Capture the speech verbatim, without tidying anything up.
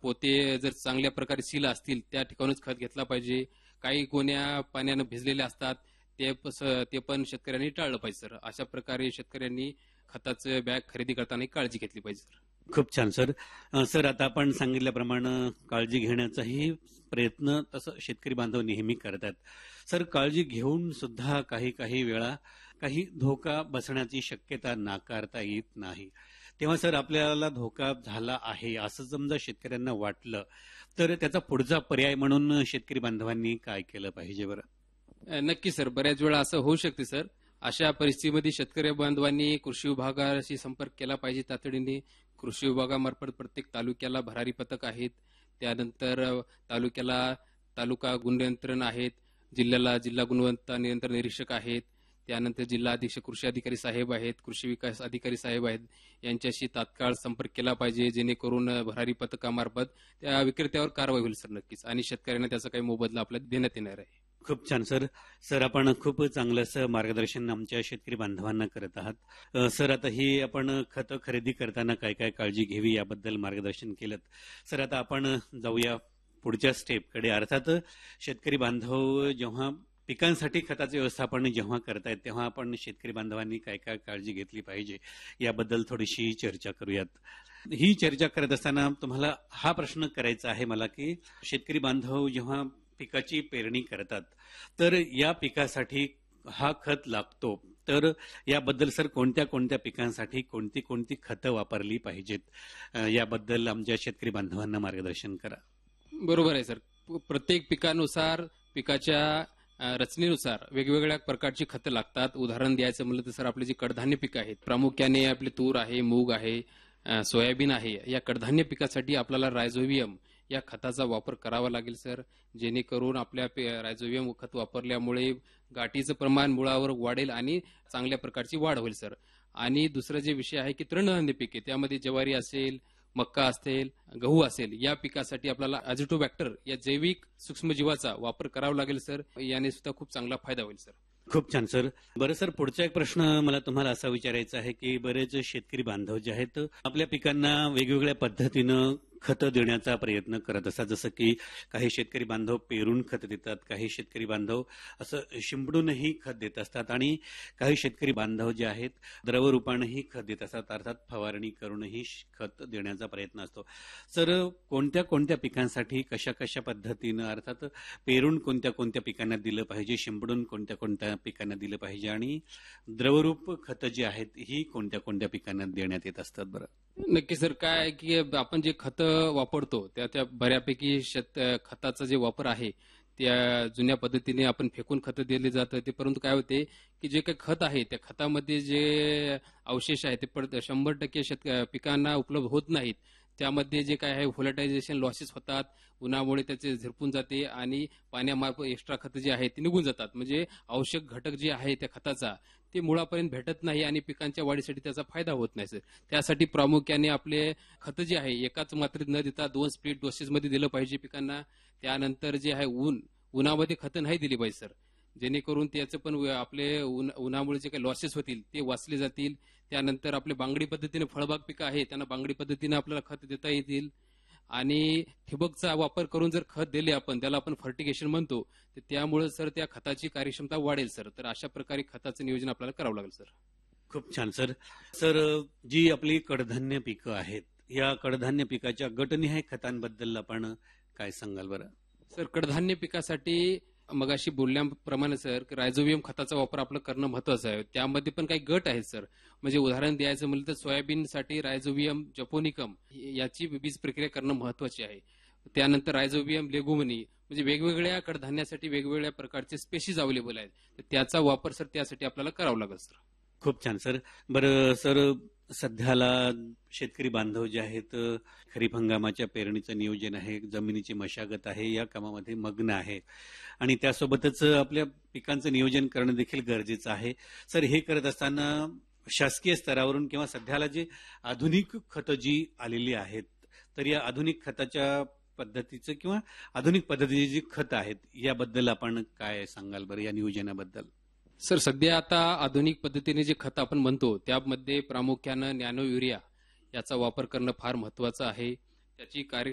पोते जर चांगल्या प्रकारे सील असतील त्या ठिकाणूच खत घेतला पाहिजे. काही गोण्या पाण्यानं भिजलेले असतात ते ते पण शेतकऱ्यांनी टाळलं पाहिजे सर. अशा प्रकारे शेतकऱ्यांनी खताचं बॅग खरेदी करताना काळजी घेतली पाहिजे सर. खूप छान सर. सर आता आपण सांगितल्याप्रमाणे काळजी घेण्याचाही प्रयत्न तसं शेतकरी बांधव नेहमी करतात. सर काळजी घेऊन सुद्धा काही काही वेळा काही धोका बसण्याची शक्यता नाकारता येत नाही. तेव्हा सर आपल्याला धोका झाला आहे असं समजा शेतकऱ्यांना वाटलं तर त्याचा पुढचा पर्याय म्हणून शेतकरी बांधवांनी काय केलं पाहिजे बरं? नक्की सर, बऱ्याच वेळा असं होऊ शकते सर. अशा परिस्थितीमध्ये शेतकरी बांधवांनी कृषी विभागाशी संपर्क केला पाहिजे तातडीने. कृषी विभागामार्फत प्रत्येक तालुक्याला भरारी पथक आहेत, त्यानंतर तालुक्याला तालुका गुणनियंत्रण आहेत, जिल्ह्याला जिल्हा गुणवत्ता नियंत्रण निरीक्षक आहेत, त्यानंतर जिल्हा अधीक्षक कृषी अधिकारी साहेब आहेत, कृषी विकास अधिकारी साहेब आहेत, यांच्याशी तात्काळ संपर्क केला पाहिजे जेणेकरून भरारी पथकामार्फत त्या विक्रेत्यावर कारवाई होईल सर नक्कीच, आणि शेतकऱ्यांना त्याचा काही मोबदला आपल्याला देण्यात येणार आहे. खूप छान सर. सर आपण खूप चांगलं असं मार्गदर्शन आमच्या शेतकरी बांधवांना करत आहात. सर आता ही आपण खतं खरेदी करताना काय काय काळजी घ्यावी याबद्दल मार्गदर्शन केलं. सर आता आपण जाऊया पुढच्या स्टेपकडे. अर्थात शेतकरी बांधव जेव्हा पिकांसाठी खताचे व्यवस्थापन जेव्हा करतायत तेव्हा आपण शेतकरी बांधवांनी काय काय काळजी घेतली पाहिजे याबद्दल थोडीशी चर्चा करूयात. ही चर्चा करत असताना तुम्हाला हा प्रश्न करायचा आहे मला की शेतकरी बांधव जेव्हा पिकाची पेरणी करतात तर या पिकासाठी हा खत लागतो, तर याबद्दल सर कोणत्या कोणत्या पिकांसाठी कोणती कोणती खतं वापरली पाहिजेत याबद्दल आमच्या शेतकरी बांधवांना मार्गदर्शन करा. बरोबर आहे सर. प्रत्येक पिकानुसार पिकाच्या रचनेनुसार वेगवेगळ्या प्रकारची खतं लागतात. उदाहरण द्यायचं म्हणलं तर सर आपले जे कडधान्य पिकं आहेत, प्रामुख्याने आपले तूर आहे, मूग आहे, सोयाबीन आहे, या कडधान्य पिकासाठी आपल्याला रायझोबियम या खताचा वापर करावा लागेल सर, जेणेकरून आपल्या रायझोबियम खत वापरल्यामुळे गाठीचं प्रमाण मुळावर वाढेल आणि चांगल्या प्रकारची वाढ होईल सर. आणि दुसरा जे विषय आहे की तृणधान्य पिके, त्यामध्ये ज्वारी असेल, मक्का असेल, गहू असेल, या पिकासाठी आपल्याला अझिटोबॅक्टर या जैविक सूक्ष्मजीवाचा वापर करावा लागेल सर. याने सुद्धा खूप चांगला फायदा होईल सर. खूप छान सर. बरं सर, पुढचा एक प्रश्न मला तुम्हाला असा विचारायचा आहे की बरेच शेतकरी बांधव जे आहेत आपल्या पिकांना वेगवेगळ्या पद्धतीनं खतं देण्याचा प्रयत्न करत असतात. जसं की काही शेतकरी बांधव पेरून खत देतात, काही शेतकरी बांधव असं शिंपडूनही खत देत असतात, आणि काही शेतकरी बांधव जे आहेत द्रवरूपानंही खत देत असतात, अर्थात फवारणी करूनही खत देण्याचा प्रयत्न असतो. सर कोणत्या कोणत्या पिकांसाठी कशा कशा पद्धतीनं, अर्थात पेरून कोणत्या कोणत्या पिकांना दिलं पाहिजे, शिंपडून कोणत्या कोणत्या पिकांना दिलं पाहिजे, आणि द्रवरूप खतं जी आहेत ही कोणत्या कोणत्या पिकांना देण्यात येत असतात बरं? नक्की सर. काय आहे की आपण जे खतं वापरतो त्या त्या बऱ्यापैकी शेत खताचा जे वापर आहे त्या जुन्या पद्धतीने आपण फेकून खतं दिली जातं ते, परंतु काय होते की जे काही खत आहे त्या खतामध्ये जे अवशेष आहे ते शंभर टक्के शेत पिकांना उपलब्ध होत नाहीत. त्यामध्ये जे काय आहे व्होलटायझेशन लॉसेस होतात, उन्हामुळे त्याचे झिरपून जाते आणि पाण्यामार्फत एक्स्ट्रा खतं जे आहे ते निघून जातात. म्हणजे आवश्यक घटक जे आहे त्या खताचा ते मुळापर्यंत भेटत नाही आणि पिकांच्या वाढीसाठी त्याचा फायदा होत नाही सर. त्यासाठी प्रामुख्याने आपले खतं जे आहे एकाच मात्रेत न देता दोन स्प्लिट डोसेसमध्ये दिलं पाहिजे पिकांना. त्यानंतर जे आहे ऊन उन्हामध्ये खतं नाही दिली पाहिजे सर, जेणेकरून त्याचं पण आपले उन्हामुळे जे काही लॉसेस होतील ते वाचले जातील. त्यानंतर आपले बांगडी पद्धतीने फळबाग पिकं आहे त्यांना बांगडी पद्धतीने आपल्याला खत देता येतील. आणि ठिबकचा वापर करून जर खत दिले आपण, त्याला आपण फर्टिगेशन म्हणतो, तर त्यामुळे सर त्या खताची कार्यक्षमता वाढेल सर. तर अशा प्रकारे खताचं नियोजन आपल्याला करावं लागेल सर. खूप छान सर. सर जी आपली कडधान्य पिकं आहेत या कडधान्य पिकाच्या गटनिहाय खतांबद्दल आपण काय सांगाल बरं? सर कडधान्य पिकासाठी मगाशी बोलल्याप्रमाणे सर रायझोबियम खताचा वापर आपलं करणं महत्वाचं आहे. त्यामध्ये पण काही गट आहेत सर. म्हणजे उदाहरण द्यायचं म्हणलं तर सोयाबीनसाठी रायझोबियम जपोनिकम याची बीज प्रक्रिया करणं महत्वाची आहे. त्यानंतर रायझोबियम लेगुमिनी, म्हणजे वेगवेगळ्या कडधान्यासाठी वेगवेगळ्या प्रकारचे स्पेशीज अवेलेबल आहेत, तर त्याचा वापर सर त्यासाठी आपल्याला करावा लागेल सर. खूप छान सर. बरं सर, सध्याला शेतकरी बांधव जे आहेत खरीप हंगामाच्या पेरणीचं नियोजन आहे, जमिनीची मशागत आहे, या कामामध्ये मग्न आहे, आणि त्यासोबतच आपल्या पिकांचं नियोजन करणं देखील गरजेचं आहे. सर हे करत असताना शासकीय स्तरावरून किंवा सध्याला जे आधुनिक खतं जी आलेली आहेत, तर या आधुनिक खताच्या पद्धतीचं किंवा आधुनिक पद्धतीची जी खतं आहेत याबद्दल आपण काय सांगाल बरं या नियोजनाबद्दल? सर सध्या आता आधुनिक पद्धतीने जे खत आपण म्हणतो त्यामध्ये प्रामुख्यानं नॅनो युरिया याचा वापर करणं फार महत्वाचं आहे. त्याची कार्य